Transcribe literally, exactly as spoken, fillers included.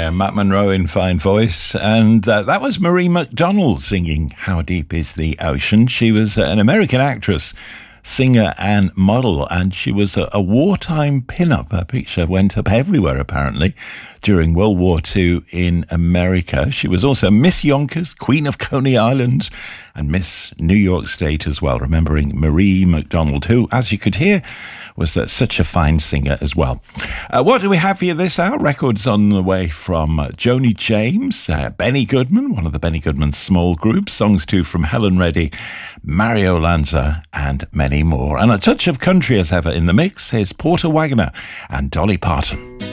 Yeah, Matt Monro in fine voice. And uh, that was Marie McDonald singing How Deep Is the Ocean. She was uh, an American actress, singer and model, and she was a, a wartime pin-up. Her picture went up everywhere, apparently, during World War Two in America. She was also Miss Yonkers, Queen of Coney Island, and Miss New York State as well, remembering Marie McDonald, who, as you could hear, was uh, such a fine singer as well. Uh, what do we have for you this hour? Records on the way from uh, Joni James, uh, Benny Goodman, one of the Benny Goodman small groups, songs too from Helen Reddy, Mario Lanza, and many more. And a touch of country as ever in the mix. Here's Porter Wagoner and Dolly Parton.